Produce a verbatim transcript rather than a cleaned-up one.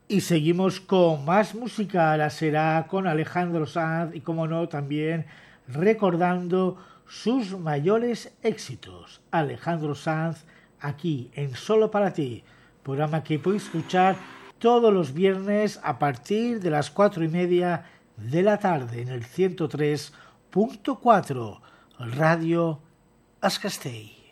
Y seguimos con más música, la será con Alejandro Sanz y, como no, también recordando sus mayores éxitos. Alejandro Sanz, aquí en Solo para ti, programa que puedes escuchar todos los viernes a partir de las cuatro y media de la tarde en el ciento tres punto cuatro Radio As Castell.